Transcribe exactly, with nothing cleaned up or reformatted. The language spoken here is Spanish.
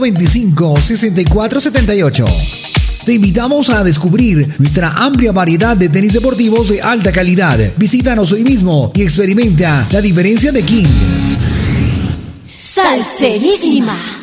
veinticinco, sesenta y cuatro, setenta y ocho. Te invitamos a descubrir nuestra amplia variedad de tenis deportivos de alta calidad. Visítanos hoy mismo y experimenta la diferencia de King. Salserísima.